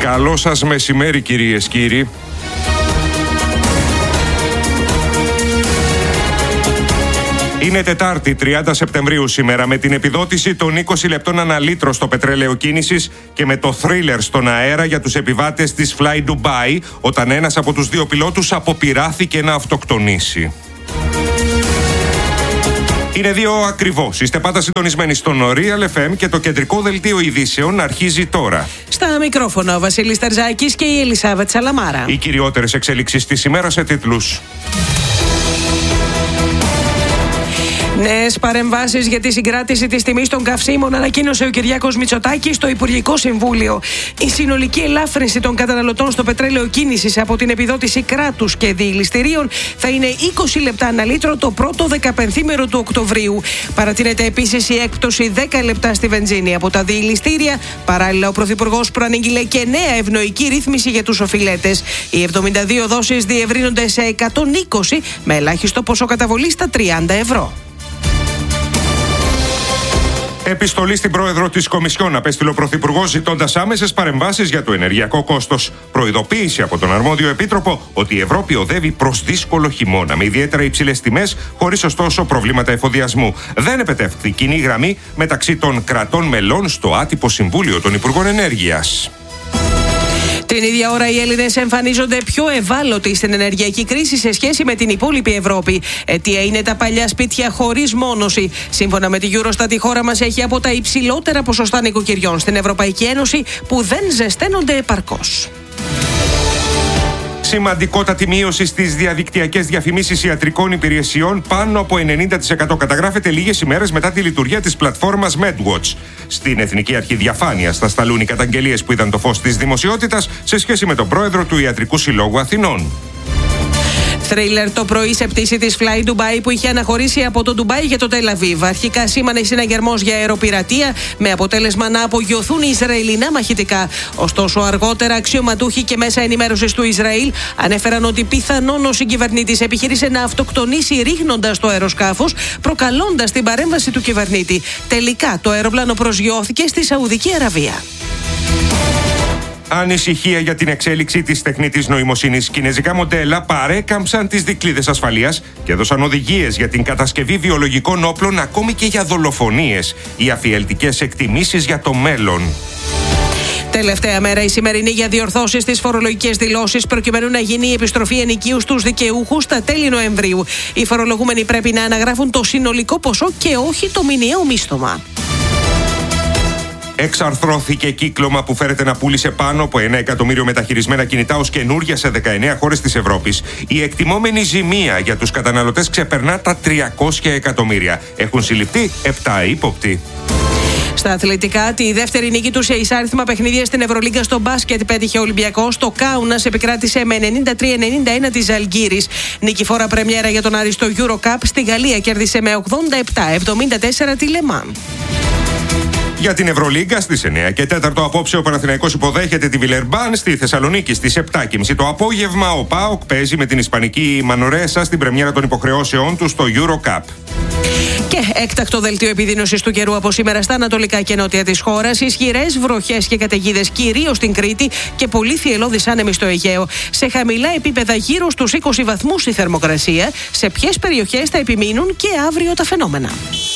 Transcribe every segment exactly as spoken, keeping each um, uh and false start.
Καλό σας μεσημέρι, κυρίες, κύριοι. Είναι Τετάρτη, τριάντα Σεπτεμβρίου σήμερα, με την επιδότηση των είκοσι λεπτών ανά λίτρο στο πετρέλαιο κίνησης και με το θρίλερ στον αέρα για τους επιβάτες της Fly Dubai, όταν ένας από τους δύο πιλότους αποπειράθηκε να αυτοκτονήσει. Είναι δύο ακριβώς. Είστε πάντα συντονισμένοι στον Real εφ εμ και το κεντρικό δελτίο ειδήσεων αρχίζει τώρα. Στα μικρόφωνα ο Βασίλης Τερζάκης και η Ελισάβετ Σαλαμάρα. Οι κυριότερες εξελίξεις της ημέρας σε τίτλους. Νέες παρεμβάσεις για τη συγκράτηση της τιμής των καυσίμων ανακοίνωσε ο Κυριάκος Μητσοτάκης στο Υπουργικό Συμβούλιο. Η συνολική ελάφρυνση των καταναλωτών στο πετρέλαιο κίνησης από την επιδότηση κράτους και διηληστηρίων θα είναι είκοσι λεπτά ανά λίτρο το πρώτο δεκαπενθήμερο του Οκτωβρίου. Παρατείνεται επίσης η έκπτωση δέκα λεπτά στη βενζίνη από τα διηληστήρια. Παράλληλα, ο Πρωθυπουργός προανήγγειλε και νέα ευνοϊκή ρύθμιση για τους οφειλέτες. Οι εβδομήντα δύο δόσεις διευρύνονται σε εκατόν είκοσι με ελάχιστο ποσό καταβολής στα τριάντα ευρώ. Επιστολή στην πρόεδρο της Κομισιόν απέστειλε ο Πρωθυπουργός ζητώντας άμεσες παρεμβάσεις για το ενεργειακό κόστος. Προειδοποίηση από τον αρμόδιο επίτροπο ότι η Ευρώπη οδεύει προς δύσκολο χειμώνα με ιδιαίτερα υψηλές τιμές, χωρίς ωστόσο προβλήματα εφοδιασμού. Δεν επετεύχθη κοινή γραμμή μεταξύ των κρατών μελών στο άτυπο Συμβούλιο των Υπουργών Ενέργειας. Την ίδια ώρα οι Έλληνες εμφανίζονται πιο ευάλωτοι στην ενεργειακή κρίση σε σχέση με την υπόλοιπη Ευρώπη. Αιτία είναι τα παλιά σπίτια χωρίς μόνωση. Σύμφωνα με τη Eurostat, η χώρα μας έχει από τα υψηλότερα ποσοστά νοικοκυριών στην Ευρωπαϊκή Ένωση που δεν ζεσταίνονται επαρκώς. Σημαντικότατη μείωση στις διαδικτυακές διαφημίσεις ιατρικών υπηρεσιών, πάνω από ενενήντα τοις εκατό, καταγράφεται λίγες ημέρες μετά τη λειτουργία της πλατφόρμας MedWatch. Στην Εθνική Αρχή Διαφάνειας θα σταλούν οι καταγγελίες που είδαν το φως της δημοσιότητας σε σχέση με τον πρόεδρο του Ιατρικού Συλλόγου Αθηνών. Θρίλερ το πρωί σε πτήση της Fly Dubai που είχε αναχωρήσει από το Ντουμπάι για το Τελ Αβίβ. Αρχικά σήμανε συναγερμός για αεροπειρατεία με αποτέλεσμα να απογειωθούν οι Ισραηλινά μαχητικά. Ωστόσο, αργότερα αξιωματούχοι και μέσα ενημέρωσης του Ισραήλ ανέφεραν ότι πιθανόν ο συγκυβερνήτης επιχείρησε να αυτοκτονήσει ρίχνοντας το αεροσκάφος, προκαλώντας την παρέμβαση του κυβερνήτη. Τελικά, το αεροπλάνο προσγειώθηκε στη Σαουδική Αραβία. Ανησυχία για την εξέλιξη της τεχνητής νοημοσύνης. Κινέζικα μοντέλα παρέκαμψαν τις δικλείδες ασφαλείας και έδωσαν οδηγίες για την κατασκευή βιολογικών όπλων, ακόμη και για δολοφονίες. Οι αφιελτικές εκτιμήσεις για το μέλλον. Τελευταία μέρα η σημερινή για διορθώσεις στις φορολογικές δηλώσεις, προκειμένου να γίνει η επιστροφή ενοικίου στους δικαιούχους στα τέλη Νοεμβρίου. Οι φορολογούμενοι πρέπει να αναγράφουν το συνολικό ποσό και όχι το μηνιαίο μίσθωμα. Εξαρθρώθηκε κύκλωμα που φέρεται να πούλησε πάνω από ένα εκατομμύριο μεταχειρισμένα κινητά ως καινούρια σε δεκαεννέα χώρες της Ευρώπης. Η εκτιμόμενη ζημία για τους καταναλωτές ξεπερνά τα τριακόσια εκατομμύρια. Έχουν συλληφθεί επτά ύποπτοι. Στα αθλητικά, τη δεύτερη νίκη του σε εισάριθμα παιχνίδια στην Ευρωλίγκα στο μπάσκετ πέτυχε ο Ολυμπιακός. Το Κάουνας επικράτησε με ενενήντα τρία ενενήντα ένα της Ζαλγκίρης. Νικηφόρα πρεμιέρα για τον Άρη στο EuroCup. Στη Γαλλία κέρδισε με ογδόντα επτά εβδομήντα τέσσερα τη Λεμάν. Για την Ευρωλίγκα στις εννέα και τέσσερα απόψε ο Παναθηναϊκός υποδέχεται τη Βιλερμπάν στη Θεσσαλονίκη στις επτά και μισή το απόγευμα. Ο ΠΑΟΚ παίζει με την Ισπανική Μανορέσα στην πρεμιέρα των υποχρεώσεών του στο EuroCup. Και έκτακτο δελτίο επιδείνωσης του καιρού από σήμερα στα ανατολικά και νότια της χώρας. Ισχυρές βροχές και καταιγίδες κυρίως στην Κρήτη και πολύ θυελλώδης άνεμοι στο Αιγαίο. Σε χαμηλά επίπεδα γύρω στους είκοσι βαθμούς η θερμοκρασία. Σε ποιες περιοχές θα επιμείνουν και αύριο τα φαινόμενα.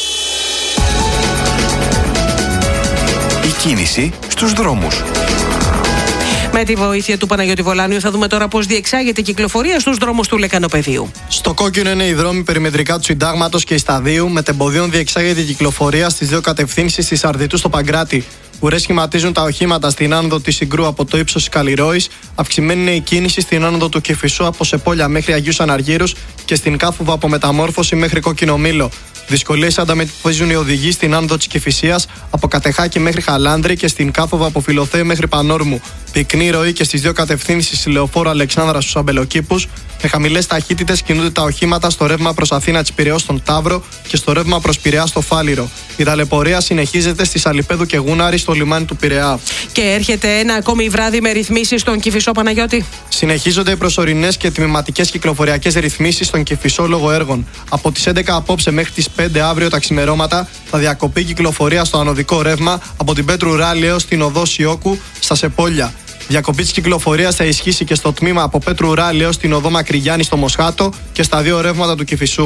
Η κίνηση στους δρόμους. Με τη βοήθεια του Παναγιώτη Βολάνιου θα δούμε τώρα πώς διεξάγεται η κυκλοφορία στους δρόμους του Λεκανοπεδίου. Στο κόκκινο είναι οι δρόμοι περιμετρικά του Συντάγματος και Ισταδίου. Με τεμποδίων διεξάγεται η κυκλοφορία στις δύο κατευθύνσεις της Αρδιτού στο Παγκράτη. Ουρές σχηματίζουν τα οχήματα στην άνοδο της Συγκρού από το ύψος της Καλλιρόης. Αυξημένη είναι η κίνηση στην άνοδο του Κηφισού από Σεπόλια μέχρι Αγίους Αναργύρους και στην Κάφουβα από Μεταμόρφωση μέχρι Κόκκινο Μήλο. Δυσκολίες αντιμετωπίζουν οι οδηγοί στην άνοδο της Κηφισίας από Κατεχάκη μέχρι Χαλάνδρη και στην Κάφοβα από Φιλοθέη μέχρι Πανόρμου. Πυκνή ροή και στις δύο κατευθύνσεις Λεωφόρου Αλεξάνδρα στους Αμπελοκήπους. Με χαμηλές ταχύτητες κινούνται τα οχήματα στο ρεύμα προς Αθήνα της Πειραιώς στον Ταύρο και στο ρεύμα προς Πειραιά στο Φάληρο. Η ταλαιπωρία συνεχίζεται στη Σαλιπέδου και Γούναρη στο λιμάνι του Πειραιά. Και έρχεται ένα ακόμη βράδυ με ρυθμίσεις στον Κηφισό, Παναγιώτη. Συνεχίζονται οι προσωρινές και τμηματικές κυκλοφοριακές ρυθμίσεις στον Κηφισό λόγω έργων. Από τις έντεκα απόψε μέχρι τις πέντε αύριο τα ξημερώματα θα διακοπεί κυκλοφορία στο ανωδικό ρεύμα από την Πέτρου Ράλη έως την οδό Σιόκου στα Σεπόλια. Διακοπή της κυκλοφορίας θα ισχύσει και στο τμήμα από Πέτρου Ουράλη έως την οδό Μακρυγιάννη στο Μοσχάτο και στα δύο ρεύματα του Κηφισού.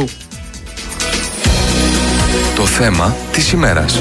Το θέμα της ημέρας.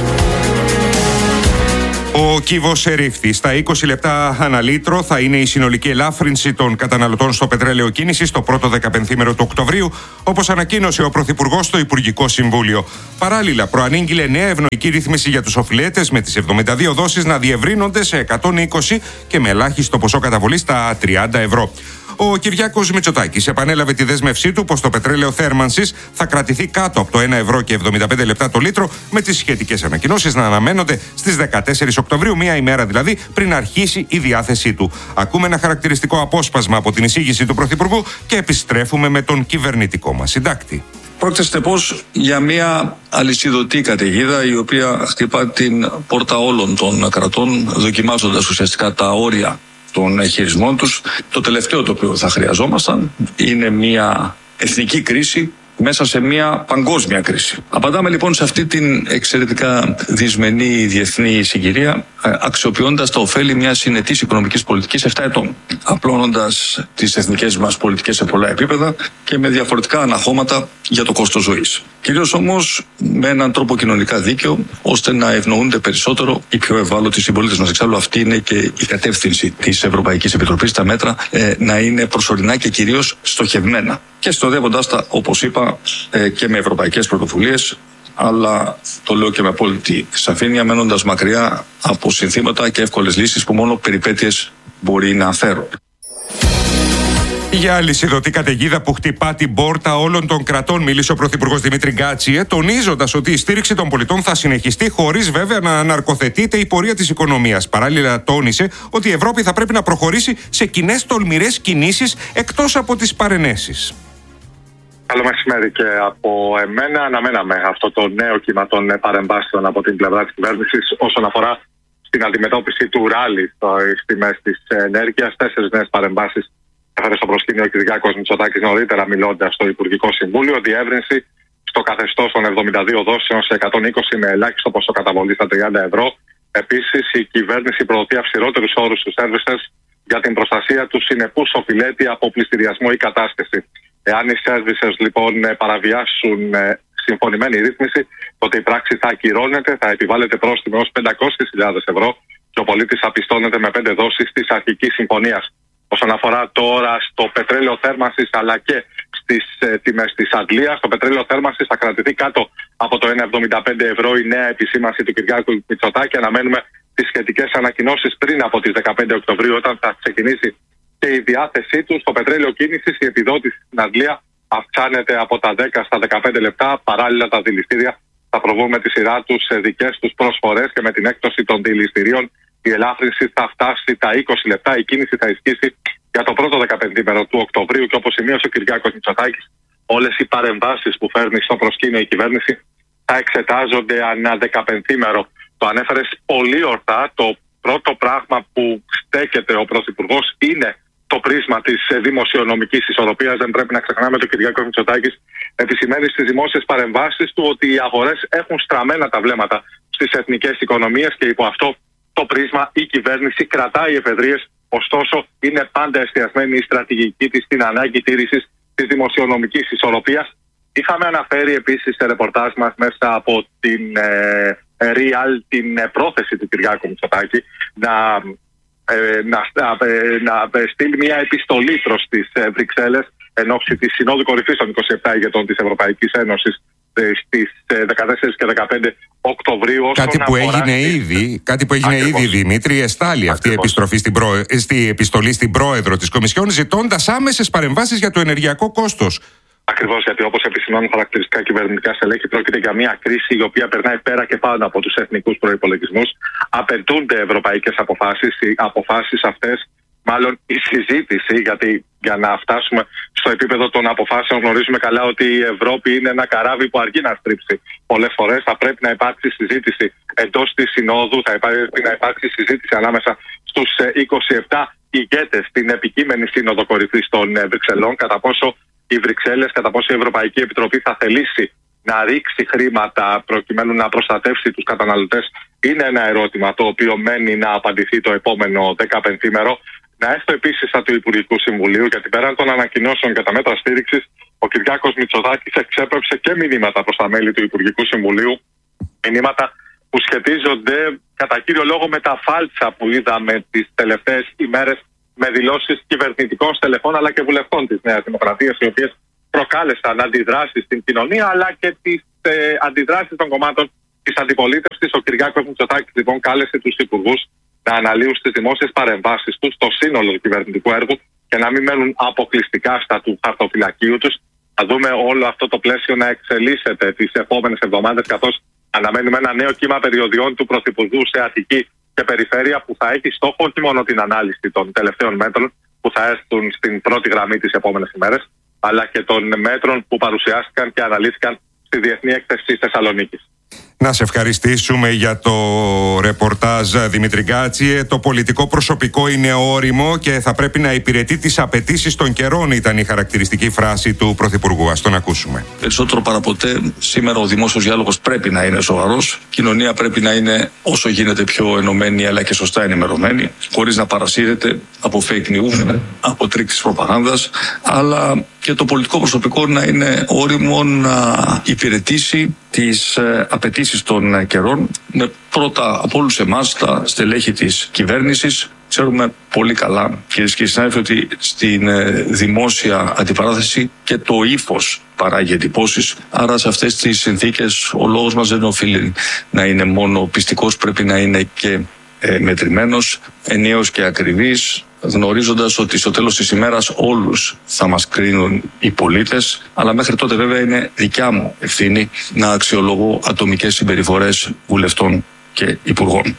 Ο κύβος ερήφθη. Στα είκοσι λεπτά ανά λίτρο θα είναι η συνολική ελάφρυνση των καταναλωτών στο πετρέλαιο κίνησης το πρώτο δεκαπενθήμερο του Οκτωβρίου, όπως ανακοίνωσε ο Πρωθυπουργός στο Υπουργικό Συμβούλιο. Παράλληλα, προανήγγειλε νέα ευνοϊκή ρύθμιση για τους οφειλέτες, με τις εβδομήντα δύο δόσεις να διευρύνονται σε εκατόν είκοσι και με ελάχιστο ποσό καταβολής στα τριάντα ευρώ. Ο Κυριάκος Μητσοτάκης επανέλαβε τη δέσμευσή του πως το πετρέλαιο θέρμανσης θα κρατηθεί κάτω από το ένα ευρώ και εβδομήντα πέντε λεπτά το λίτρο, με τις σχετικές ανακοινώσεις να αναμένονται στις δεκατέσσερις Οκτωβρίου, μία ημέρα δηλαδή πριν αρχίσει η διάθεσή του. Ακούμε ένα χαρακτηριστικό απόσπασμα από την εισήγηση του Πρωθυπουργού και επιστρέφουμε με τον κυβερνητικό μας συντάκτη. Πρόκειται συνεπώς για μια αλυσιδωτή καταιγίδα, η οποία χτυπά την πόρτα όλων των κρατών, δοκιμάζοντας ουσιαστικά τα όρια των χειρισμών τους. Το τελευταίο το οποίο θα χρειαζόμασταν είναι μια εθνική κρίση μέσα σε μια παγκόσμια κρίση. Απαντάμε λοιπόν σε αυτή την εξαιρετικά δυσμενή διεθνή συγκυρία, αξιοποιώντας τα ωφέλη μιας συνετής οικονομικής πολιτικής επτά ετών, απλώνοντας τις εθνικές μας πολιτικές σε πολλά επίπεδα και με διαφορετικά αναχώματα για το κόστος ζωής. Κυρίως όμως με έναν τρόπο κοινωνικά δίκαιο, ώστε να ευνοούνται περισσότερο οι πιο ευάλωτοι συμπολίτες μας. Εξάλλου, αυτή είναι και η κατεύθυνση της Ευρωπαϊκής Επιτροπής, τα μέτρα ε, να είναι προσωρινά και κυρίως στοχευμένα. Και συνοδεύοντας τα, όπως είπα, ε, και με ευρωπαϊκές πρωτοβουλίες, αλλά το λέω και με απόλυτη σαφήνεια, μένοντας μακριά από συνθήματα και εύκολες λύσεις που μόνο περιπέτειες μπορεί να φέρουν. Για αλυσιδωτή καταιγίδα που χτυπά την πόρτα όλων των κρατών, μίλησε ο Πρωθυπουργός Δημήτρη Γκάτσιε, τονίζοντας ότι η στήριξη των πολιτών θα συνεχιστεί, χωρίς βέβαια να αναρκοθετείται η πορεία της οικονομίας. Παράλληλα, τόνισε ότι η Ευρώπη θα πρέπει να προχωρήσει σε κοινές τολμηρές κινήσεις εκτός από τις παρενέσεις. Καλό μεσημέρι και από εμένα. Αναμέναμε αυτό το νέο κύμα των παρεμβάσεων από την πλευρά της κυβέρνησης όσον αφορά στην αντιμετώπιση του ράλι στις τιμές της ενέργειας. Τέσσερις νέες παρεμβάσεις έφερε στο προσκήνιο ο Κυριάκος Μητσοτάκης νωρίτερα, μιλώντας στο Υπουργικό Συμβούλιο. Διεύρυνση στο καθεστώς των εβδομήντα δύο δόσεων σε εκατόν είκοσι με ελάχιστο ποσό καταβολής στα τριάντα ευρώ. Επίσης, η κυβέρνηση προωθεί αυστηρότερους όρους στους services για την προστασία του συνεπούς οφειλέτη από πληστηριασμό ή κατάσχεση. Εάν οι services λοιπόν παραβιάσουν συμφωνημένη ρύθμιση, τότε η πράξη θα ακυρώνεται, θα επιβάλλεται πρόστιμο ως πεντακόσιες χιλιάδες ευρώ και ο πολίτης θα πιστώνεται με πέντε δόσεις της αρχικής συμφωνίας. Όσον αφορά τώρα στο πετρέλαιο θέρμανσης αλλά και στις ε, τιμές της Αγγλίας, το πετρέλαιο θέρμανσης θα κρατηθεί κάτω από το ένα εβδομήντα πέντε ευρώ, η νέα επισήμανση του Κυριάκου Μητσοτάκη. Αναμένουμε τις σχετικές ανακοινώσεις πριν από τις δεκαπέντε Οκτωβρίου, όταν θα ξεκινήσει και η διάθεσή του. Στο πετρέλαιο κίνησης η επιδότηση στην Αγγλία αυξάνεται από τα δέκα στα δεκαπέντε λεπτά. Παράλληλα, τα δηληστήρια θα προβούν με τη σειρά τους σε δικές τους προσφορές και με την έκπτωση των δηληστηρίων η ελάφρυνση θα φτάσει τα είκοσι λεπτά. Η κίνηση θα ισχύσει για το πρώτο δεκαπενθήμερο του Οκτωβρίου και όπως σημείωσε ο Κυριάκος Μητσοτάκης, όλες οι παρεμβάσεις που φέρνει στο προσκήνιο η κυβέρνηση θα εξετάζονται ανά δεκαπενθήμερο. Το ανέφερες πολύ ορθά. Το πρώτο πράγμα που στέκεται ο Πρωθυπουργός είναι το πρίσμα της δημοσιονομικής ισορροπίας. Δεν πρέπει να ξεχνάμε ότι ο Κυριάκος Μητσοτάκης επισημαίνει στις δημόσιες παρεμβάσεις του ότι οι αγορές έχουν στραμμένα τα βλέμματα στις εθνικές οικονομίες και υπό αυτό το πρίσμα η κυβέρνηση κρατάει εφεδρείες, ωστόσο είναι πάντα εστιασμένη η στρατηγική της στην ανάγκη τήρησης της δημοσιονομικής ισορροπίας. Είχαμε αναφέρει επίσης σε ρεπορτάζ μας μέσα από την ε, Real την ε, πρόθεση του Κυριάκου Μητσοτάκη να, ε, να, ε, να στείλει μια επιστολή προς τις ε, Βρυξέλλες εν ώψη της Συνόδου Κορυφής των είκοσι επτά ηγετών της Ευρωπαϊκής Ένωσης στις δεκατέσσερις και δεκαπέντε Οκτωβρίου. Κάτι που έγινε ήδη, κάτι που έγινε ήδη, Δημήτρη, εστάλει αυτή η επιστροφή στην προ... στη επιστολή στην πρόεδρο της Κομισιόν, ζητώντας άμεσες παρεμβάσεις για το ενεργειακό κόστος. Ακριβώς, γιατί όπως επισημάνουν χαρακτηριστικά κυβερνητικά στελέχη, πρόκειται για μια κρίση η οποία περνάει πέρα και πάνω από τους εθνικούς προϋπολογισμούς. Απαιτούνται ευρωπαϊκές αποφάσεις. Οι αποφάσεις αυτές, μάλλον η συζήτηση, γιατί για να φτάσουμε στο επίπεδο των αποφάσεων γνωρίζουμε καλά ότι η Ευρώπη είναι ένα καράβι που αργεί να στρίψει πολλές φορές. Θα πρέπει να υπάρξει συζήτηση εντός της Συνόδου, θα πρέπει να υπάρξει συζήτηση ανάμεσα στους είκοσι επτά ηγέτες στην επικείμενη Σύνοδο Κορυφής των Βρυξελών, κατά πόσο οι Βρυξέλλες, κατά πόσο η Ευρωπαϊκή Επιτροπή θα θελήσει να ρίξει χρήματα προκειμένου να προστατεύσει τους καταναλωτές είναι ένα ερώτημα το οποίο μένει να απαντηθεί το επόμενο δεκαπενθήμερο. Να έρθω επίσης από του Υπουργικού Συμβουλίου, γιατί πέραν των ανακοινώσεων για τα μέτρα στήριξης, ο Κυριάκος Μητσοτάκης εξέπεψε και μηνύματα προς τα μέλη του Υπουργικού Συμβουλίου. Μηνύματα που σχετίζονται κατά κύριο λόγο με τα φάλτσα που είδαμε τις τελευταίες ημέρες, με δηλώσεις κυβερνητικών στελεχών αλλά και βουλευτών της Νέας Δημοκρατίας, οι οποίες προκάλεσαν αντιδράσεις στην κοινωνία αλλά και τις ε, αντιδράσεις των κομμάτων της αντιπολίτευσης. Ο Κυριάκος Μητσοτάκης λοιπόν κάλεσε τους υπουργούς να αναλύουν στις δημόσιες παρεμβάσεις τους το σύνολο του κυβερνητικού έργου και να μην μένουν αποκλειστικά στα του χαρτοφυλακίου τους. Θα δούμε όλο αυτό το πλαίσιο να εξελίσσεται τις επόμενες εβδομάδες, καθώς αναμένουμε ένα νέο κύμα περιοδιών του Πρωθυπουργού σε Αττική και Περιφέρεια, που θα έχει στόχο όχι μόνο την ανάλυση των τελευταίων μέτρων που θα έρθουν στην πρώτη γραμμή τις επόμενες ημέρες, αλλά και των μέτρων που παρουσιάστηκαν και αναλύθηκαν στη Διεθνή Έκθεση της Θεσσαλονίκης. Να σε ευχαριστήσουμε για το ρεπορτάζ, Δημήτρη Γκάτσιε. Το πολιτικό προσωπικό είναι όριμο και θα πρέπει να υπηρετεί τις απαιτήσεις των καιρών, ήταν η χαρακτηριστική φράση του Πρωθυπουργού. Ας τον ακούσουμε. Περισσότερο παραποτέ, σήμερα ο δημόσιος διάλογος πρέπει να είναι σοβαρός. Η κοινωνία πρέπει να είναι όσο γίνεται πιο ενωμένη αλλά και σωστά ενημερωμένη, χωρίς να παρασύρεται από fake news, από τρίξεις προπαγάνδας, αλλά και το πολιτικό προσωπικό να είναι όριμο να υπηρετήσει τις απαιτήσεις των καιρών, με πρώτα από όλους εμάς τα στελέχη της κυβέρνησης. Ξέρουμε πολύ καλά, κυρίες και συνάδελφοι, ότι στην δημόσια αντιπαράθεση και το ύφος παράγει εντυπώσεις. Άρα σε αυτές τις συνθήκες ο λόγος μας δεν οφείλει να είναι μόνο πιστικός, πρέπει να είναι και ε, μετρημένος, ενιαίος και ακριβής, γνωρίζοντας ότι στο τέλος της ημέρας όλους θα μας κρίνουν οι πολίτες, αλλά μέχρι τότε βέβαια είναι δικιά μου ευθύνη να αξιολογώ ατομικές συμπεριφορές βουλευτών και υπουργών.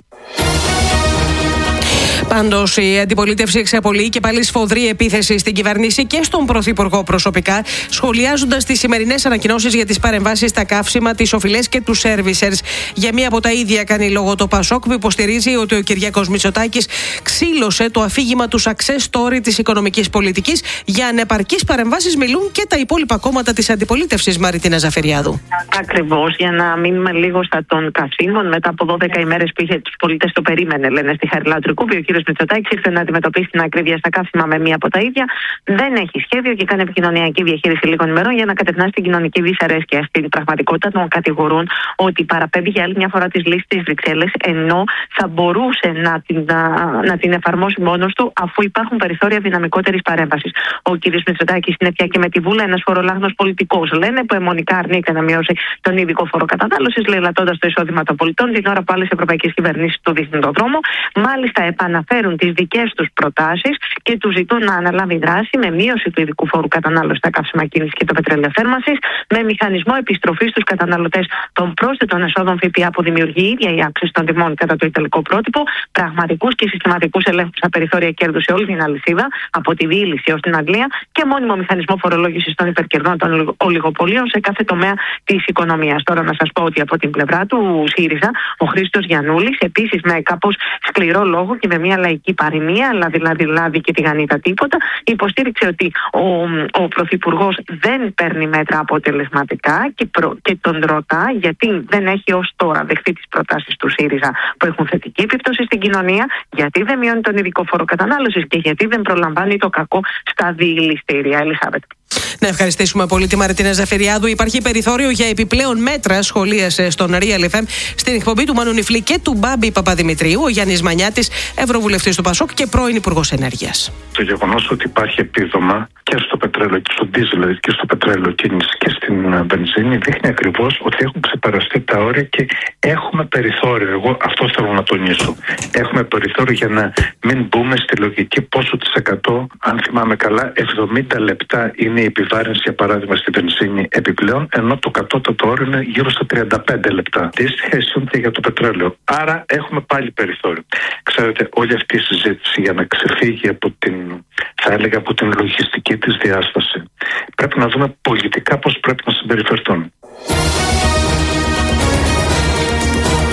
Πάντως, η αντιπολίτευση εξαπολύει και πάλι σφοδρή επίθεση στην κυβέρνηση και στον Πρωθυπουργό προσωπικά, σχολιάζοντας τις σημερινές ανακοινώσεις για τις παρεμβάσεις στα καύσιμα, τις οφειλές και τους σέρβισερς. Για μία από τα ίδια κάνει λόγο το Πασόκ, που υποστηρίζει ότι ο Κυριάκος Μητσοτάκης ξύλωσε το αφήγημα του success story της οικονομικής πολιτικής. Για ανεπαρκείς παρεμβάσεις μιλούν και τα υπόλοιπα κόμματα της αντιπολίτευσης, Μαριτίνα Ζαφεριάδου. Ακριβώς, για να μείνουμε λίγο στα των καυσίμων, μετά από δώδεκα ημέρες που είχε τους πολίτες το περίμενε, λένε στη Χαριλάου Τρικούπη, ο κ. Μητσοτάκης ήρθε να αντιμετωπίσει την ακρίβεια στα καύσιμα με μία από τα ίδια. Δεν έχει σχέδιο και κάνει επικοινωνιακή διαχείριση λίγων ημερών για να κατευνάσει την κοινωνική δυσαρέσκεια. Στην πραγματικότητα τον κατηγορούν ότι παραπέμπει για άλλη μια φορά τις λύσεις της Βρυξέλλες, ενώ θα μπορούσε να την, να, να την εφαρμόσει μόνος του, αφού υπάρχουν περιθώρια δυναμικότερης παρέμβασης. Ο κ. Μητσοτάκης είναι πια και με τη Βούλα ένας φορολάγνος πολιτικός. Λένε που αιμονικά αρνείται να μειώσει τον ειδικό φόρο κατανάλωσης, λαιλατώντας το εισόδημα των πολιτών, την ώρα που άλλες ευρωπαϊκές κυβερνήσεις του δείχνουν τον δρόμο. Μάλιστα, επαναφέρουν τις δικές τους προτάσεις και του ζητούν να αναλάβει δράση με μείωση του ειδικού φόρου κατανάλωσης στα καύσιμα κίνησης και το πετρέλαιο θέρμανσης, με μηχανισμό επιστροφής στους καταναλωτές των πρόσθετων εσόδων ΦΠΑ που δημιουργεί η ίδια η αύξηση των τιμών κατά το ιταλικό πρότυπο, πραγματικούς και συστηματικούς ελέγχους στα περιθώρια κέρδους σε όλη την αλυσίδα, από τη διήλυση έως την Αγγλία, και μόνιμο μηχανισμό φορολόγησης των υπερκερδών των ολιγοπολίων σε κάθε τομέα της οικονομίας. Τώρα να σας πω ότι από την πλευρά του ΣΥΡΙΖΑ, ο Χρήστος Γιαννούλης, επίσης με κάπως σκληρό λόγο και με μια λαϊκή παροιμία, αλλά δηλαδή λάδι και τηγανίτα τίποτα, υποστήριξε ότι ο, ο Πρωθυπουργός δεν παίρνει μέτρα αποτελεσματικά και, προ, και τον ρωτά γιατί δεν έχει ως τώρα δεχθεί τις προτάσεις του ΣΥΡΙΖΑ που έχουν θετική επίπτωση στην κοινωνία, γιατί δεν μειώνει τον ειδικό φόρο κατανάλωσης και γιατί δεν προλαμβάνει το κακό στα διηληστήρια. Ελισάβετ. Να ευχαριστήσουμε πολύ τη Μαριτίνα Ζαφεριάδου. Υπάρχει περιθώριο για επιπλέον μέτρα, σχολίασε στον Real εφ εμ στην εκπομπή του Μάνου Νιφλή και του Μπάμπη Παπαδημητρίου, ο Γιάννης Μανιάτης, ευρωβουλευτής του Πασόκ και πρώην Υπουργός Ενέργειας. Το γεγονός ότι υπάρχει επίδομα και στο πετρέλαιο και στο ντίζελ, δηλαδή και στο πετρέλαιο κίνηση και στην βενζίνη, δείχνει ακριβώς ότι έχουν ξεπεραστεί τα όρια και έχουμε περιθώριο. Εγώ αυτό θέλω να τονίσω. Έχουμε περιθώριο για να μην μπούμε στη λογική πόσο της εκατό, αν θυμάμαι καλά, εβδομήντα λεπτά είναι η επιβάρυνση, για παράδειγμα, στη βενζίνη επιπλέον, ενώ το κατώτατο όριο είναι γύρω στα τριάντα πέντε λεπτά. Αντίστοιχα ισχύουν και για το πετρέλαιο. Άρα έχουμε πάλι περιθώριο. Ξέρετε, όλη αυτή η συζήτηση για να ξεφύγει από την, θα έλεγα, από την λογιστική της διάσταση, πρέπει να δούμε πολιτικά πώς πρέπει να συμπεριφερθούν. Ο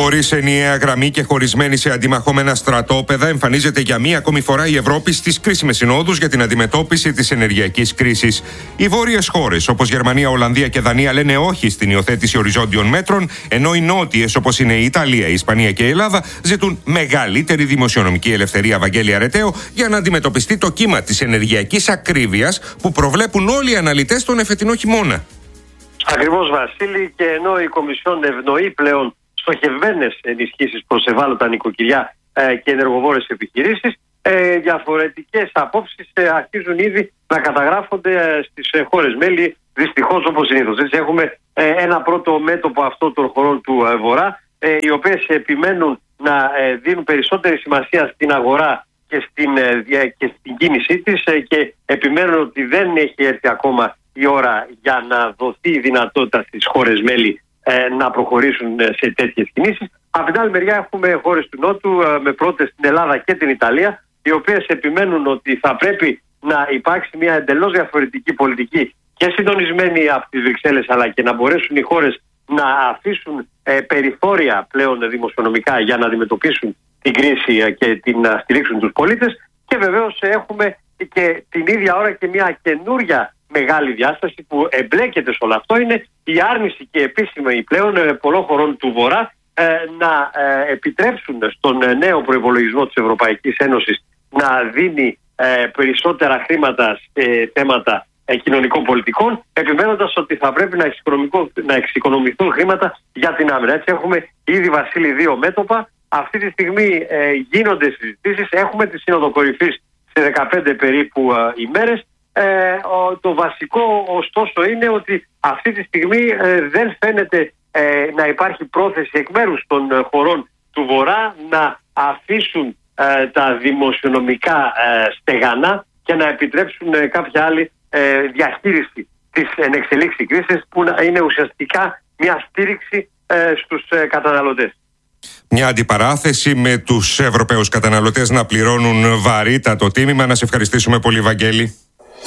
Χωρίς ενιαία γραμμή και χωρισμένη σε αντιμαχόμενα στρατόπεδα, εμφανίζεται για μία ακόμη φορά η Ευρώπη στις κρίσιμες συνόδους για την αντιμετώπιση της ενεργειακής κρίσης. Οι βόρειες χώρες, όπως Γερμανία, Ολλανδία και Δανία, λένε όχι στην υιοθέτηση οριζόντιων μέτρων, ενώ οι νότιες, όπως είναι η Ιταλία, η Ισπανία και η Ελλάδα, ζητούν μεγαλύτερη δημοσιονομική ελευθερία, Βαγγέλη Αρεταίο, για να αντιμετωπιστεί το κύμα της ενεργειακής ακρίβειας που προβλέπουν όλοι οι αναλυτές τον εφετινό χειμώνα. Ακριβώς, Βασίλη, και ενώ η Κομισιόν ευνοεί πλέον στοχευμένες ενισχύσεις προς ευάλωτα νοικοκυριά ε, και ενεργοβόρες επιχειρήσεις, ε, διαφορετικές απόψεις ε, αρχίζουν ήδη να καταγράφονται ε, στις ε, χώρες μέλη, δυστυχώς, όπως συνήθως. Έτσι, έχουμε ε, ένα πρώτο μέτωπο αυτό των χωρών του ε, Βορρά, ε, οι οποίες επιμένουν να ε, δίνουν περισσότερη σημασία στην αγορά και στην, ε, και στην κίνησή της ε, και επιμένουν ότι δεν έχει έρθει ακόμα η ώρα για να δοθεί η δυνατότητα στις χώρες μέλη ε, να προχωρήσουν σε τέτοιες κινήσεις. Από την άλλη μεριά έχουμε χώρες του Νότου, ε, με πρώτες την Ελλάδα και την Ιταλία, οι οποίες επιμένουν ότι θα πρέπει να υπάρξει μια εντελώς διαφορετική πολιτική και συντονισμένη από τις Βρυξέλλες, αλλά και να μπορέσουν οι χώρες να αφήσουν ε, περιθώρια πλέον δημοσιονομικά για να αντιμετωπίσουν την κρίση ε, και την, να στηρίξουν τους πολίτες. Και βεβαίως έχουμε και την ίδια ώρα και μια καινούρια μεγάλη διάσταση που εμπλέκεται σε όλο αυτό, είναι η άρνηση και επίσημη πλέον ε, πολλών χωρών του Βορρά ε, να ε, επιτρέψουν στον ε, νέο προϋπολογισμό της Ευρωπαϊκής Ένωσης να δίνει ε, περισσότερα χρήματα σε θέματα ε, κοινωνικών πολιτικών, επιμένοντας ότι θα πρέπει να, να εξοικονομηθούν χρήματα για την άμυνα. Έτσι έχουμε ήδη, Βασίλη, δύο μέτωπα. Αυτή τη στιγμή ε, γίνονται συζητήσεις. Έχουμε τη Σύνοδο Κορυφής σε δεκαπέντε περίπου ε, ημέρες. Ε, ο, το βασικό ωστόσο είναι ότι αυτή τη στιγμή ε, δεν φαίνεται ε, να υπάρχει πρόθεση εκ μέρους των ε, χωρών του Βορρά να αφήσουν ε, τα δημοσιονομικά ε, στεγανά και να επιτρέψουν ε, κάποια άλλη ε, διαχείριση της ενεξελίξης κρίσης, που είναι ουσιαστικά μια στήριξη ε, στους ε, καταναλωτές. Μια αντιπαράθεση με τους Ευρωπαίους καταναλωτές να πληρώνουν βαρύτατο τίμημα. Να σε ευχαριστήσουμε πολύ, Βαγγέλη.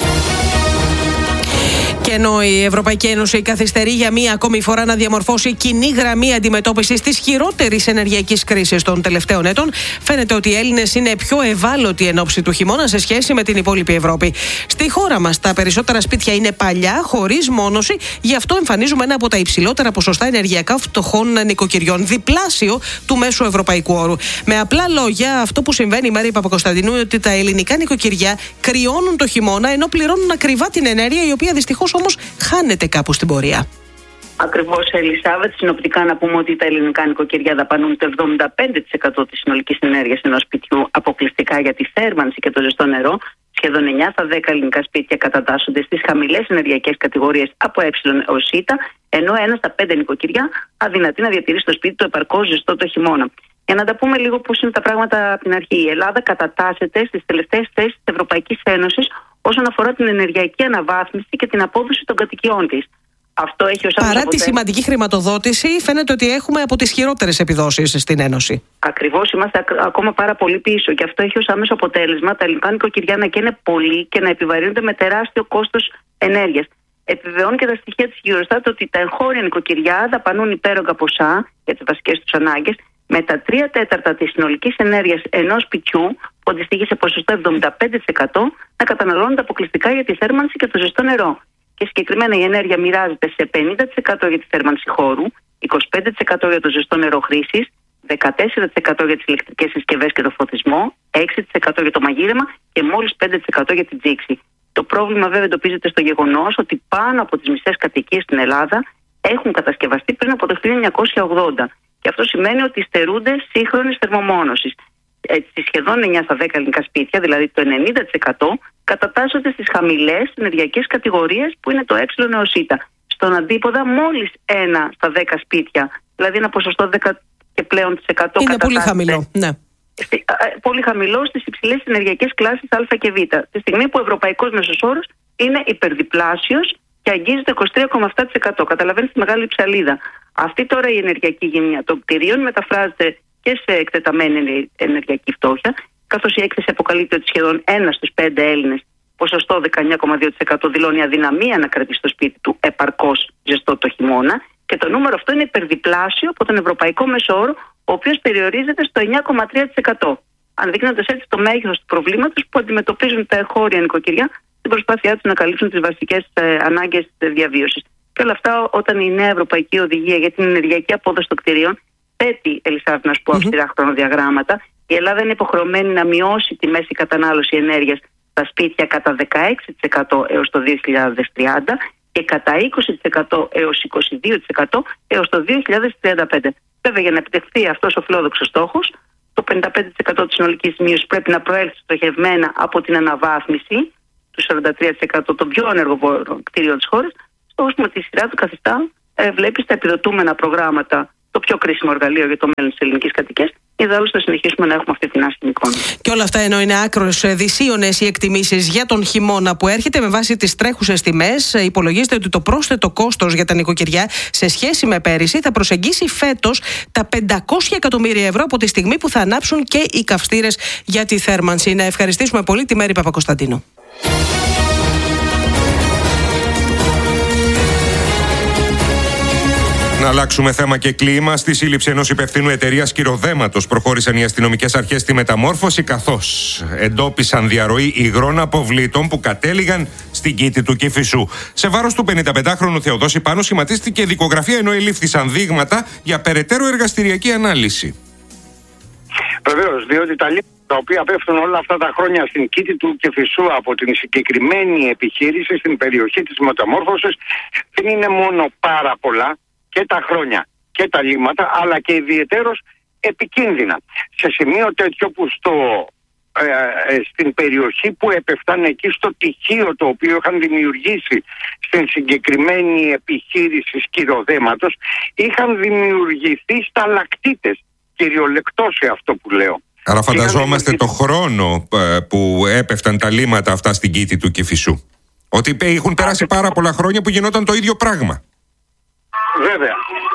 Και ενώ η Ευρωπαϊκή Ένωση καθυστερεί για μία ακόμη φορά να διαμορφώσει κοινή γραμμή αντιμετώπισης της χειρότερης ενεργειακής κρίσης των τελευταίων ετών, φαίνεται ότι οι Έλληνες είναι πιο ευάλωτοι εν ώψη του χειμώνα σε σχέση με την υπόλοιπη Ευρώπη. Στη χώρα μας τα περισσότερα σπίτια είναι παλιά, χωρίς μόνωση, γι' αυτό εμφανίζουμε ένα από τα υψηλότερα ποσοστά ενεργειακά φτωχών νοικοκυριών, διπλάσιο του μέσου ευρωπαϊκού όρου. Με απλά λόγια, αυτό που συμβαίνει, η Μαρία Παπακοσταντινού, είναι ότι τα ελληνικά νοικοκυριά κρυώνουν το χειμώνα ενώ πληρώνουν ακριβά την ενέργεια, η οποία δυστυχώς όμως χάνεται κάπου στην πορεία. Ακριβώς, Ελισάβετ. Συνοπτικά να πούμε ότι τα ελληνικά νοικοκυριά δαπανούν το εβδομήντα πέντε τοις εκατό της συνολικής ενέργειας ενός σπιτιού αποκλειστικά για τη θέρμανση και το ζεστό νερό. Σχεδόν εννιά στα δέκα ελληνικά σπίτια κατατάσσονται στις χαμηλές ενεργειακές κατηγορίες από ε έως Σ, ενώ ένα στα πέντε νοικοκυριά αδυνατεί να διατηρήσει το σπίτι του επαρκώς ζεστό το χειμώνα. Για να τα πούμε λίγο πώς είναι τα πράγματα από την αρχή. Η Ελλάδα κατατάσσεται στις τελευταίες θέσεις της Ευρωπαϊκής Ένωσης όσον αφορά την ενεργειακή αναβάθμιση και την απόδοση των κατοικιών της. Αυτό έχει ως Παρά αποτέλεσμα... τη σημαντική χρηματοδότηση, φαίνεται ότι έχουμε από τις χειρότερες επιδόσεις στην Ένωση. Ακριβώς, είμαστε ακόμα πάρα πολύ πίσω και αυτό έχει ως άμεσο αποτέλεσμα τα ελληνικά νοικοκυριά να καίνε πολύ και να επιβαρύνονται με τεράστιο κόστος ενέργειας. Επιβεβαιώνουν και τα στοιχεία της Eurostat ότι τα εγχώρια νοικοκυριά δαπανούν υπέρογκα ποσά για τις βασικές τους ανάγκες, με τα τρία τέταρτα της συνολικής ενέργειας ενός σπιτιού, που αντιστοιχεί σε ποσοστό εβδομήντα πέντε τοις εκατό, να καταναλώνονται αποκλειστικά για τη θέρμανση και το ζεστό νερό. Και συγκεκριμένα η ενέργεια μοιράζεται σε πενήντα τοις εκατό για τη θέρμανση χώρου, είκοσι πέντε τοις εκατό για το ζεστό νερό χρήσης, δεκατέσσερα τοις εκατό για τις ηλεκτρικές συσκευές και το φωτισμό, έξι τοις εκατό για το μαγείρεμα και μόλις πέντε τοις εκατό για την τζίξη. Το πρόβλημα βέβαια εντοπίζεται στο γεγονός ότι πάνω από τις μισές κατοικίες στην Ελλάδα έχουν κατασκευαστεί πριν από το χίλια εννιακόσια ογδόντα. Και αυτό σημαίνει ότι στερούνται σύγχρονης θερμομόνωσης. Έτσι, σχεδόν εννιά στα δέκα ελληνικά σπίτια, δηλαδή το ενενήντα τοις εκατό, κατατάσσονται στις χαμηλές ενεργειακές κατηγορίες που είναι το ε έως Σ. Στον αντίποδα, μόλις ένα στα δέκα σπίτια, δηλαδή ένα ποσοστό δέκα και πλέον της εκατό, είναι πολύ χαμηλό. Ναι. Πολύ χαμηλό στις υψηλές ενεργειακές κλάσεις Α και Β. Τη στιγμή που ο ευρωπαϊκός μέσος όρος είναι υπερδιπλάσιος και αγγίζει το είκοσι τρία κόμμα επτά τοις εκατό. Καταλαβαίνετε τη μεγάλη ψαλίδα. Αυτή τώρα η ενεργειακή γειτονιά των κτηρίων μεταφράζεται και σε εκτεταμένη ενεργειακή φτώχεια, καθώς η έκθεση αποκαλύπτει ότι σχεδόν ένα στους πέντε Έλληνες, ποσοστό δεκαεννιά κόμμα δύο τοις εκατό, δηλώνει αδυναμία να κρατήσει το σπίτι του επαρκώς ζεστό το χειμώνα, Και το νούμερο αυτό είναι υπερδιπλάσιο από τον ευρωπαϊκό μέσο-όρο, ο οποίος περιορίζεται στο εννιά κόμμα τρία τοις εκατό. Ανδεικνύοντας έτσι το μέγεθος του προβλήματος που αντιμετωπίζουν τα εγχώρια νοικοκυριά στην προσπάθειά τους να καλύψουν τις βασικές ε, ανάγκες διαβίωσης. Και όλα αυτά όταν η νέα Ευρωπαϊκή Οδηγία για την ενεργειακή απόδοση των κτηρίων θέτει, Ελισάβετ, να σου πω, αυστηρά mm-hmm. χρονοδιαγράμματα. Η Ελλάδα είναι υποχρεωμένη να μειώσει τη μέση κατανάλωση ενέργειας στα σπίτια κατά δεκαέξι τοις εκατό έως το δύο χιλιάδες τριάντα και κατά είκοσι τοις εκατό έως είκοσι δύο τοις εκατό έως το δύο χιλιάδες τριάντα πέντε. Βέβαια, για να επιτευχθεί αυτός ο φιλόδοξος στόχος, το πενήντα πέντε τοις εκατό της συνολικής μείωσης πρέπει να προέλθει στοχευμένα από την αναβάθμιση του σαράντα τρία τοις εκατό των πιο ενεργοβόρων κτηρίων της χώρας, στόχος που με τη σειρά του καθιστά, ε, βλέπει στα επιδοτούμενα προγράμματα το πιο κρίσιμο εργαλείο για το μέλλον της ελληνικής κατοικίας. Ιδάλλως θα συνεχίσουμε να έχουμε αυτή την άσχημη εικόνα. Και όλα αυτά ενώ είναι άκρως δυσίωνες οι εκτιμήσεις για τον χειμώνα που έρχεται, με βάση τις τρέχουσες τιμές, υπολογίζεται ότι το πρόσθετο κόστος για τα νοικοκυριά σε σχέση με πέρυσι θα προσεγγίσει φέτος τα πεντακόσια εκατομμύρια ευρώ από τη στιγμή που θα ανάψουν και οι καυστήρες για τη θέρμανση. Να ευχαριστήσουμε πολύ τη Μέρη Παπακοσταντίνου. Να αλλάξουμε θέμα και κλίμα. Στη σύλληψη ενός υπευθύνου εταιρείας κυροδέματος προχώρησαν οι αστυνομικές αρχές στη μεταμόρφωση, καθώς εντόπισαν διαρροή υγρών αποβλήτων που κατέληγαν στην Κήτη του Κηφισού. Σε βάρος του πενηνταπεντάχρονου Θεοδόση Πάνου σχηματίστηκε δικογραφία, ενώ ελήφθησαν δείγματα για περαιτέρω εργαστηριακή ανάλυση. Βεβαίως, διότι τα λίμματα τα οποία πέφτουν όλα αυτά τα χρόνια στην Κήτη του Κηφισού από την συγκεκριμένη επιχείρηση στην περιοχή της μεταμόρφωσης δεν είναι μόνο πάρα πολλά και τα χρόνια και τα λίμματα, αλλά και ιδιαιτέρως επικίνδυνα. Σε σημείο τέτοιο που στο, ε, ε, στην περιοχή που έπεφταν, εκεί στο τυχείο το οποίο είχαν δημιουργήσει στην συγκεκριμένη επιχείρηση σκυροδέματος, είχαν δημιουργηθεί σταλακτίτες, κυριολεκτός σε αυτό που λέω. Άρα φανταζόμαστε το χρόνο που έπεφταν τα λίμματα αυτά στην Κήτη του Κηφισού. Ότι έχουν περάσει πάρα πολλά χρόνια που γινόταν το ίδιο πράγμα. Βέβαια.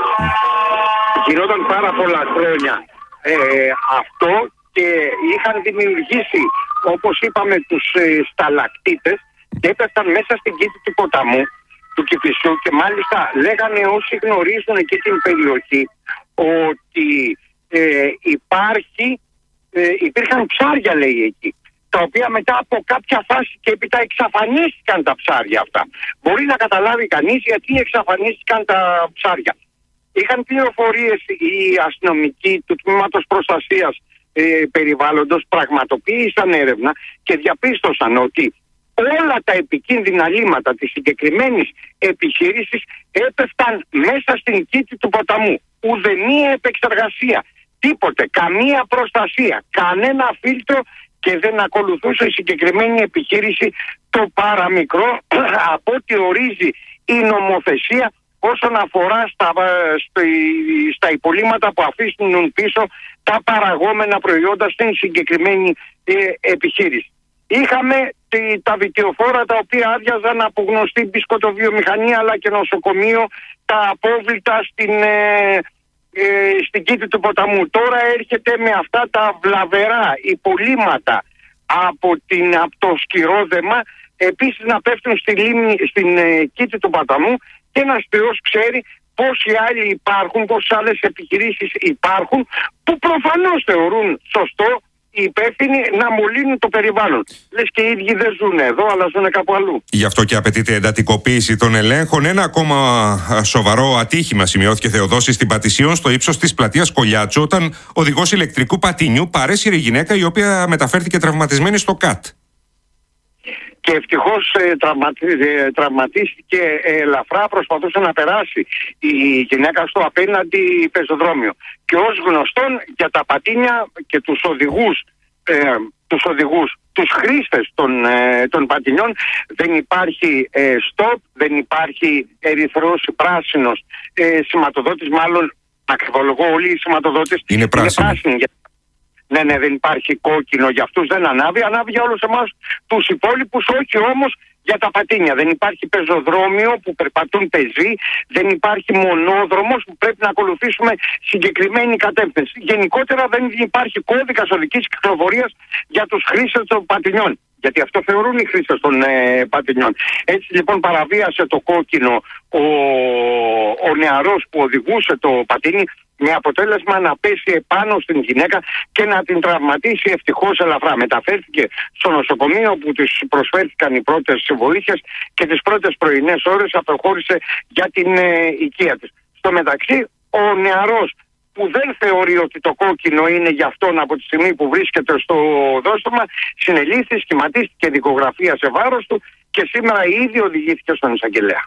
Γινόταν πάρα πολλά χρόνια ε, αυτό και είχαν δημιουργήσει, όπως είπαμε, τους ε, σταλακτίτες και έπεφταν μέσα στην Κήτη του ποταμού του Κηφισού και μάλιστα λέγανε όσοι γνωρίζουν εκεί την περιοχή ότι ε, υπάρχει, ε, υπήρχαν ψάρια, λέει, εκεί, τα οποία μετά από κάποια φάση και έπειτα εξαφανίστηκαν τα ψάρια αυτά. Μπορεί να καταλάβει κανείς γιατί εξαφανίστηκαν τα ψάρια. Είχαν πληροφορίες οι αστυνομικοί του Τμήματος Προστασίας ε, Περιβάλλοντος, πραγματοποίησαν έρευνα και διαπίστωσαν ότι όλα τα επικίνδυνα λίμματα της συγκεκριμένης επιχείρησης έπεφταν μέσα στην Κήτη του ποταμού. Ουδέμια επεξεργασία, τίποτε, καμία προστασία, κανένα φίλτρο, και δεν ακολουθούσε η συγκεκριμένη επιχείρηση το παραμικρό από ό,τι ορίζει η νομοθεσία όσον αφορά στα, στα, στα υπολείμματα που αφήνουν πίσω τα παραγόμενα προϊόντα στην συγκεκριμένη ε, επιχείρηση. Είχαμε τη, τα βιτιοφόρα τα οποία άδειαζαν από γνωστή μπισκοτοβιομηχανία αλλά και νοσοκομείο, τα απόβλητα στην... Ε, Ε, στην Κήτη του ποταμού. Τώρα έρχεται με αυτά τα βλαβερά υπολείμματα από, την, από το σκυρόδεμα επίσης να πέφτουν στη λίμνη, στην ε, Κήτη του ποταμού και ένας Θεός ξέρει πόσοι άλλοι υπάρχουν, πόσες άλλες επιχειρήσεις υπάρχουν που προφανώς θεωρούν σωστό οι υπεύθυνοι να μολύνουν το περιβάλλον. Λες και οι ίδιοι δεν ζουν εδώ, αλλά ζουν κάπου αλλού. Γι' αυτό και απαιτείται εντατικοποίηση των ελέγχων. Ένα ακόμα σοβαρό ατύχημα σημειώθηκε, Θεοδόση, στην Πατησίων, στο ύψος της πλατείας Κολιάτσου, όταν οδηγός ηλεκτρικού πατίνιου παρέσυρε γυναίκα η οποία μεταφέρθηκε τραυματισμένη στο ΚΑΤ. Και ευτυχώς ε, τραυματι, ε, τραυματίστηκε ε, ελαφρά, προσπαθούσε να περάσει η γυναίκα στο απέναντι πεζοδρόμιο. Και ως γνωστόν για τα πατίνια και τους οδηγούς, ε, τους οδηγούς, τους χρήστες των, ε, των πατινιών δεν υπάρχει ε, stop, δεν υπάρχει ερυθρός ή πράσινος ε, σηματοδότης, μάλλον ακριβολογώ όλοι οι σηματοδότες είναι πράσινοι. Είναι πράσινοι. Ναι, ναι, δεν υπάρχει κόκκινο για αυτούς, δεν ανάβει, ανάβει για όλους εμάς τους υπόλοιπους, όχι όμως για τα πατίνια. Δεν υπάρχει πεζοδρόμιο που περπατούν πεζοί, δεν υπάρχει μονόδρομος που πρέπει να ακολουθήσουμε συγκεκριμένη κατεύθυνση. Γενικότερα δεν υπάρχει κώδικας οδικής κυκλοφορίας για τους χρήστες των πατινιών. Γιατί αυτό θεωρούν οι χρήστες των ε, πατινιών. Έτσι λοιπόν παραβίασε το κόκκινο ο, ο νεαρός που οδηγούσε το πατίνι, με αποτέλεσμα να πέσει επάνω στην γυναίκα και να την τραυματίσει ευτυχώς ελαφρά. Μεταφέρθηκε στο νοσοκομείο που της προσφέρθηκαν οι πρώτες βοήθειες και τις πρώτες πρωινές ώρες αποχώρησε για την ε, οικία της. Στο μεταξύ ο νεαρός που δεν θεωρεί ότι το κόκκινο είναι για αυτόν από τη στιγμή που βρίσκεται στο δόστρωμα, συνελήφθη, σχηματίστηκε δικογραφία σε βάρος του και σήμερα ήδη οδηγήθηκε στον εισαγγελέα.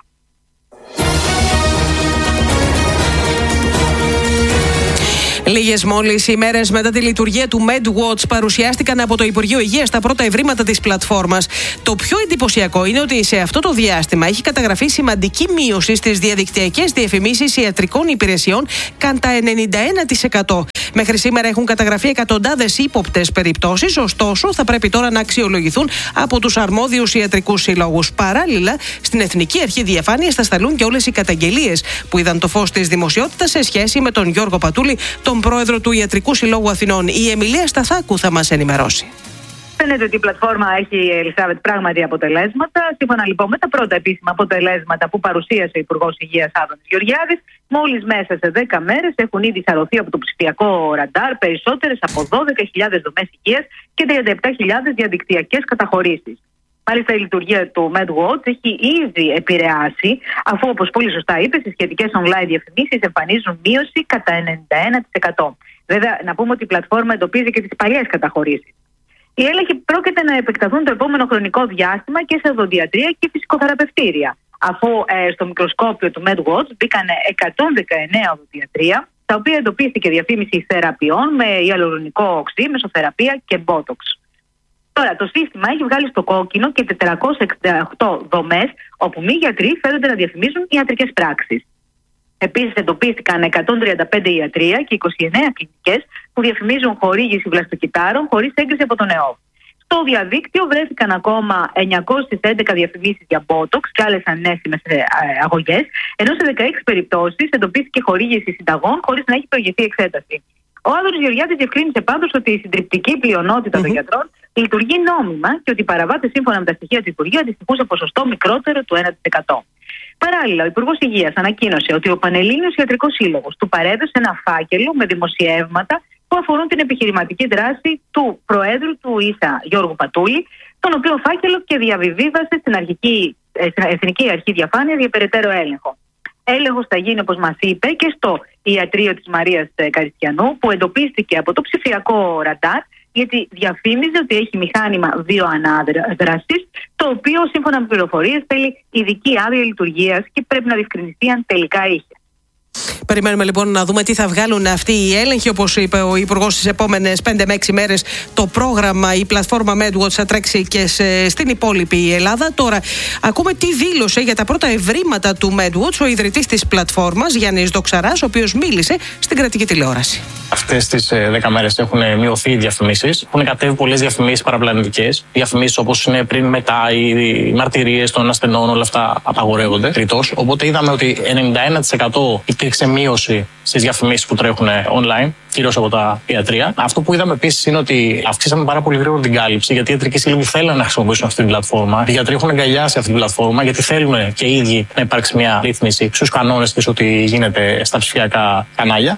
Λίγες μόλις ημέρες μετά τη λειτουργία του MedWatch παρουσιάστηκαν από το Υπουργείο Υγείας τα πρώτα ευρήματα της πλατφόρμας. Το πιο εντυπωσιακό είναι ότι σε αυτό το διάστημα έχει καταγραφεί σημαντική μείωση στις διαδικτυακές διαφημίσεις ιατρικών υπηρεσιών κατά ενενήντα ένα τοις εκατό. Μέχρι σήμερα έχουν καταγραφεί εκατοντάδες ύποπτες περιπτώσεις, ωστόσο θα πρέπει τώρα να αξιολογηθούν από τους αρμόδιους ιατρικούς συλλόγους. Παράλληλα, στην Εθνική Αρχή Διαφάνειας θα σταλούν και όλες οι καταγγελίες που είδαν το φως της δημοσιότητας σε σχέση με τον Γιώργο Πατούλη, τον πρόεδρο του Ιατρικού Συλλόγου Αθηνών. Η Εμιλία Σταθάκου θα μας ενημερώσει. Φαίνεται ότι η πλατφόρμα έχει, Ελισάβετ, πράγματι αποτελέσματα. Σύμφωνα λοιπόν με τα πρώτα επίσημα αποτελέσματα που παρουσίασε ο Υπουργός Υγείας Άδωνης Γεωργιάδης, μόλις μέσα σε δέκα μέρες έχουν ήδη σαρωθεί από το ψηφιακό ραντάρ περισσότερες από δώδεκα χιλιάδες δομές υγείας και τριάντα επτά χιλιάδες διαδικτυακές καταχωρήσεις. Μάλιστα, η λειτουργία του MedWatch έχει ήδη επηρεάσει, αφού, όπως πολύ σωστά είπε, οι σχετικές online διαφημίσεις εμφανίζουν μείωση κατά ενενήντα ένα τοις εκατό. Βέβαια, να πούμε ότι η πλατφόρμα εντοπίζει και τις παλιές καταχωρήσεις. Οι έλεγχοι πρόκειται να επεκταθούν το επόμενο χρονικό διάστημα και σε οδοντιατρία και φυσικοθεραπευτήρια, αφού ε, στο μικροσκόπιο του MedWatch μπήκαν εκατόν δεκαεννέα οδοντιατρία, τα οποία εντοπίστηκε διαφήμιση θεραπείων με ιαλουρονικό οξύ, μεσοθεραπεία και Botox. Τώρα, το σύστημα έχει βγάλει στο κόκκινο και τετρακόσιες εξήντα οκτώ δομές όπου μη γιατροί φαίνονται να διαφημίζουν ιατρικές πράξεις. Επίσης, εντοπίστηκαν εκατόν τριάντα πέντε ιατρεία και είκοσι εννέα κλινικές που διαφημίζουν χορήγηση βλαστοκυτάρων χωρίς έγκριση από τον ΕΟΦ. Στο διαδίκτυο βρέθηκαν ακόμα εννιακόσιες έντεκα διαφημίσεις για Botox και άλλες ανέσιμες αγωγές, ενώ σε δεκαέξι περιπτώσεις εντοπίστηκε χορήγηση συνταγών χωρίς να έχει προηγηθεί εξέταση. Ο Άδωνης Γεωργιάδης διευκρίνησε πάντως ότι η συντριπτική πλειονότητα mm-hmm. των γιατρών λειτουργεί νόμιμα και ότι οι παραβάτες σύμφωνα με τα στοιχεία του Υπουργείου αντιστοιχούν σε ποσοστό μικρότερο του ένα τοις εκατό. Παράλληλα, ο Υπουργός Υγείας ανακοίνωσε ότι ο Πανελλήνιος Ιατρικός Σύλλογος του παρέδωσε ένα φάκελο με δημοσιεύματα που αφορούν την επιχειρηματική δράση του Προέδρου του ΙΣΑ, Γιώργου Πατούλη, τον οποίο φάκελο και διαβιβίβασε στην, αρχική, στην Εθνική Αρχή Διαφάνειας για περαιτέρω έλεγχο. Έλεγχος θα γίνει, όπως μας είπε, και στο ιατρείο της Μαρίας Καριστιανού, που εντοπίστηκε από το ψηφιακό ραντάρ, γιατί διαφήμιζε ότι έχει μηχάνημα βιοανάδρασης, το οποίο σύμφωνα με πληροφορίες θέλει ειδική άδεια λειτουργίας και πρέπει να διευκρινιστεί αν τελικά είχε. Περιμένουμε λοιπόν να δούμε τι θα βγάλουν αυτοί οι έλεγχοι. Όπως είπε ο Υπουργός, στις επόμενες πέντε με έξι μέρες το πρόγραμμα, η πλατφόρμα MedWatch θα τρέξει και σε, στην υπόλοιπη Ελλάδα. Τώρα, ακούμε τι δήλωσε για τα πρώτα ευρήματα του MedWatch ο ιδρυτής της πλατφόρμας, Γιάννης Δοξαράς, ο οποίος μίλησε στην κρατική τηλεόραση. Αυτές τις δέκα μέρες έχουν μειωθεί οι διαφημίσεις. Έχουν κατέβει πολλές διαφημίσεις παραπλανητικές. Διαφημίσεις όπως είναι πριν, μετά, οι μαρτυρίες των ασθενών, όλα αυτά απαγορεύονται ρητός. Οπότε είδαμε ότι ενενήντα ένα τοις εκατό υπήρξε μείωση στις διαφημίσεις που τρέχουν online, κυρίως από τα ιατρεία. Αυτό που είδαμε επίσης είναι ότι αυξήσαμε πάρα πολύ γρήγορα την κάλυψη, γιατί οι ιατρικοί σύλλογοι θέλουν να χρησιμοποιήσουν αυτή την πλατφόρμα. Οι γιατροί έχουν αγκαλιάσει αυτή την πλατφόρμα, γιατί θέλουν και οι ίδιοι να υπάρξει μια ρύθμιση στους κανόνες της, ότι γίνεται στα ψηφιακά κανάλια.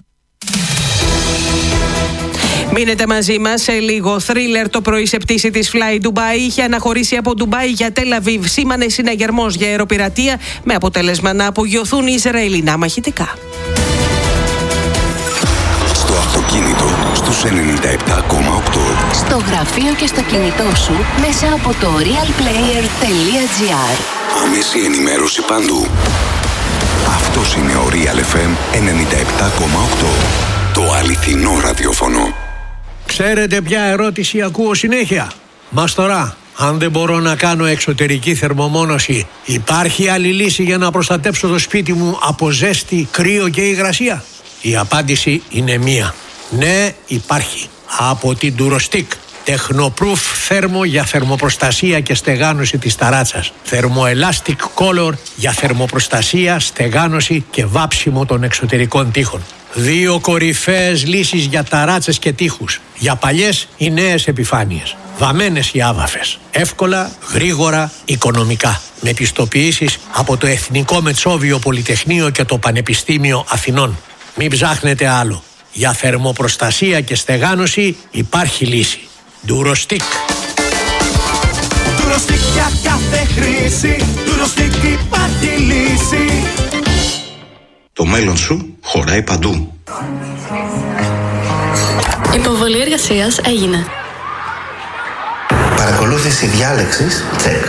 Μείνετε μαζί μας σε λίγο. Θρίλερ το πρωί σε πτήση της Fly Dubai είχε αναχωρήσει από Ντουμπάι για Τελ Αβίβ. Σήμανε συναγερμός για αεροπειρατεία με αποτέλεσμα να απογειωθούν οι Ισραηλινά μαχητικά. Στο αυτοκίνητο στους ενενήντα επτά κόμμα οκτώ. Στο γραφείο και στο κινητό σου μέσα από το realplayer τελεία gr. Άμεση ενημέρωση παντού. Αυτός είναι ο Real εφ εμ ενενήντα επτά κόμμα οκτώ. Το αληθινό ραδιόφωνο. Ξέρετε ποια ερώτηση ακούω συνέχεια? Μας τώρα, αν δεν μπορώ να κάνω εξωτερική θερμομόνωση, υπάρχει άλλη λύση για να προστατέψω το σπίτι μου από ζέστη, κρύο και υγρασία? Η απάντηση είναι μία. Ναι, υπάρχει. Από την Durostic. Τεχνοπρούφ θέρμο για θερμοπροστασία και στεγάνωση της ταράτσας. Θερμοελάστικ Color για θερμοπροστασία, στεγάνωση και βάψιμο των εξωτερικών τοίχων. Δύο κορυφαίες λύσεις για ταράτσες και τοίχους. Για παλιές ή νέες επιφάνειες. Βαμμένες ή άβαφες. Εύκολα, γρήγορα, οικονομικά. Με πιστοποιήσεις από το Εθνικό Μετσόβιο Πολυτεχνείο και το Πανεπιστήμιο Αθηνών. Μην ψάχνετε άλλο. Για θερμοπροστασία και στεγάνωση υπάρχει λύση. Ντουροστικ. Ντουροστικ για κάθε χρήση. Ντουροστικ υπάρχει λύση. Το μέλλον σου χωράει παντού. Υποβολή εργασίας έγινε. Παρακολούθηση διάλεξης, τσεκ.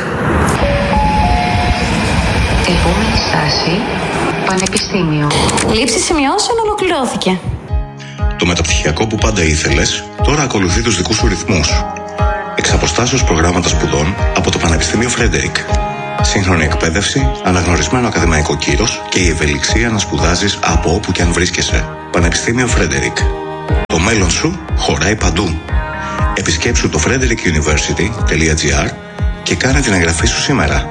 Επόμενη στάση, Πανεπιστήμιο. Λήψη σημειώσεων ολοκληρώθηκε. Το μεταπτυχιακό που πάντα ήθελες, τώρα ακολουθεί τους δικούς σου ρυθμούς. Εξ αποστάσεως προγράμματα σπουδών από το Πανεπιστήμιο Φρέντερικ. Σύγχρονη εκπαίδευση, αναγνωρισμένο ακαδημαϊκό κύρος και η ευελιξία να σπουδάζεις από όπου και αν βρίσκεσαι. Πανεπιστήμιο Φρέντερικ. Το μέλλον σου χωράει παντού. Επισκέψου το frederick university τελεία gr και κάνε την εγγραφή σου σήμερα.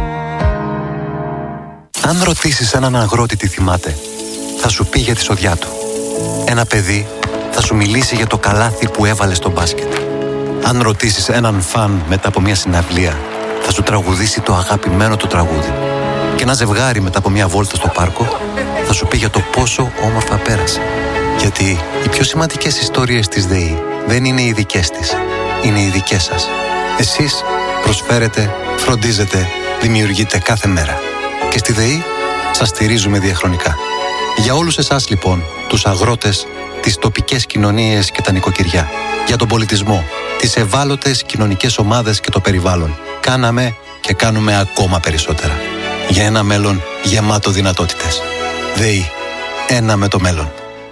Αν ρωτήσεις έναν αγρότη τι θυμάται, θα σου πει για τη σοδιά του. Ένα παιδί θα σου μιλήσει για το καλάθι που έβαλε στο μπάσκετ. Αν ρωτήσεις έναν φαν μετά από μια συναυλία, θα σου τραγουδήσει το αγαπημένο του τραγούδι. Και ένα ζευγάρι μετά από μια βόλτα στο πάρκο θα σου πει για το πόσο όμορφα πέρασε. Γιατί οι πιο σημαντικές ιστορίες της ΔΕΗ δεν είναι οι δικές της, είναι οι δικές σας. Εσείς προσφέρετε, φροντίζετε, δημιουργείτε κάθε μέρα. Και στη ΔΕΗ σας στηρίζουμε διαχρονικά. Για όλους εσάς λοιπόν, τους αγρότες, τις τοπικές κοινωνίες και τα νοικοκυριά, για τον πολιτισμό, τις ευάλωτες κοινωνικές ομάδες και το περιβάλλον, κάναμε και κάνουμε ακόμα περισσότερα. Για ένα μέλλον γεμάτο δυνατότητες. ΔΕΗ. Ένα με το μέλλον.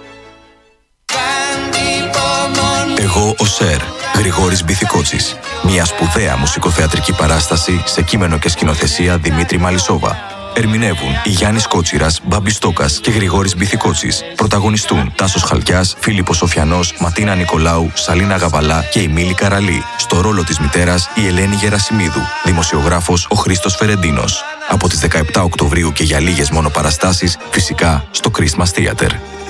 Εγώ ο Σερ, Γρηγόρης Μπιθικότσης. Μια σπουδαία μουσικοθεατρική παράσταση σε κείμενο και σκηνοθεσία Δημήτρη Μαλισσόβα. Ερμηνεύουν οι Γιάννης Κότσιρας, Μπάμπης Στόκας και Γρηγόρης Μπιθικότσης. Πρωταγωνιστούν Τάσος Χαλκιάς, Φίλιππος Σοφιανός, Ματίνα Νικολάου, Σαλίνα Γαβαλά και η Μίλη Καραλή. Στο ρόλο της μητέρας η Ελένη Γερασιμίδου. Δημοσιογράφος ο Χρήστος Φερεντίνος. Από τις δεκαεπτά Οκτωβρίου και για λίγες μόνο παραστάσεις, φυσικά στο Christmas Theater.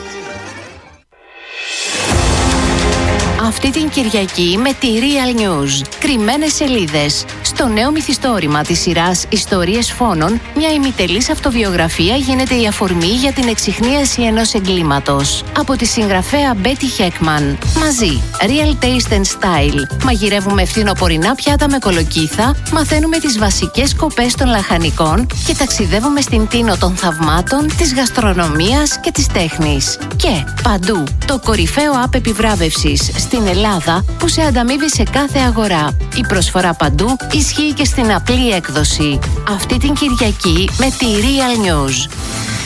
Αυτή την Κυριακή με τη Real News. Κρυμμένες σελίδες. Στο νέο μυθιστόρημα της σειράς Ιστορίες Φόνων, μια ημιτελής αυτοβιογραφία γίνεται η αφορμή για την εξιχνίαση ενός εγκλήματος. Από τη συγγραφέα Betty Heckman. Μαζί, Real Taste and Style. Μαγειρεύουμε φθινοπορεινά πιάτα με κολοκύθα, μαθαίνουμε τις βασικές σκοπές των λαχανικών και ταξιδεύουμε στην τίνο των θαυμάτων, της γαστρονομίας και της τέχνης. Και παντού, το κορυφαίο app επιβράβευσης στην Ελλάδα που σε ανταμείβει σε κάθε αγορά. Η προσφορά παντού ισχύει και στην απλή έκδοση. Αυτή την Κυριακή με τη Real News.